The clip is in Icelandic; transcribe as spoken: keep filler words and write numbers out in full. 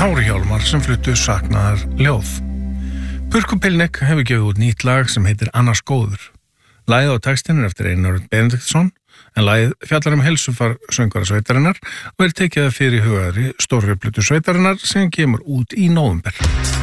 Kári Hjálmar sem fluttu saknaðar ljóð. Purkupilnek hefur gefið út nýtt lag sem heitir Annars góður. Lagið og textin er eftir Einar Benediktsson, en lagið fjallar um heilsufar söngvara sveitarinnar og er tekið að fyrir hugaðri stórri plötu sveitarinnar sem kemur út í nóvember.